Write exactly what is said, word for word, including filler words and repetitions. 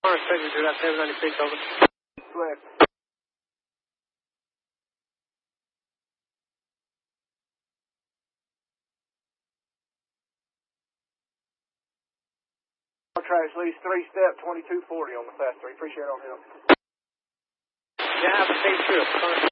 Car signature, that's seven ninety-six, over. Swift. Trash leads three step twenty-two forty on the fast three. Appreciate it on him. Yeah, have a safe trip.